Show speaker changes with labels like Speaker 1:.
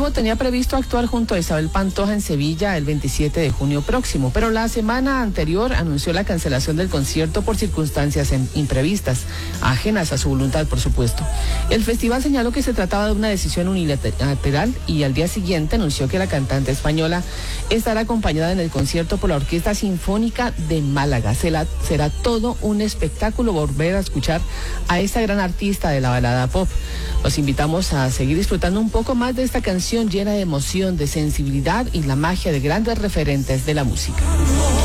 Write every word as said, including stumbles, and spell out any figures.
Speaker 1: colectivo tenía previsto actuar junto a Isabel Pantoja en Sevilla el veintisiete de junio próximo, pero la semana anterior anunció la cancelación del concierto por circunstancias imprevistas, ajenas a su voluntad, por supuesto. El festival señaló que se trataba de una decisión unilateral y al día siguiente anunció que la cantante española estará acompañada en el concierto por la Orquesta Sinfónica de Málaga. Será, será todo un espectáculo volver a escuchar a esta gran artista de la balada pop. Los invitamos a seguir disfrutando un poco más de esta canción llena de emoción, de sensibilidad y la magia de grandes referentes de la música.